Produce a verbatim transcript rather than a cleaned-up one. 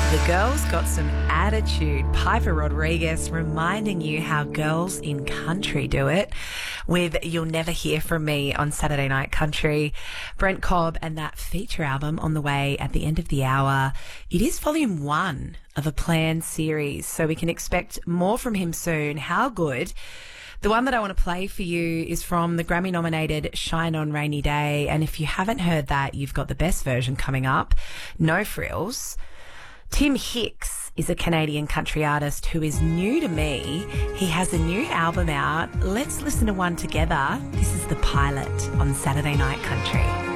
The girls got some attitude. Piper Rodriguez reminding you how girls in country do it with You'll Never Hear From Me on Saturday Night Country. Brent Cobb and that feature album on the way at the end of the hour. It is volume one of a planned series, so we can expect more from him soon. How good. The one that I want to play for you is from the Grammy-nominated Shine On Rainy Day, and if you haven't heard that, you've got the best version coming up. No Frills. Tim Hicks is a Canadian country artist who is new to me. He has a new album out. Let's listen to one together. This is The Pilot on Saturday Night Country.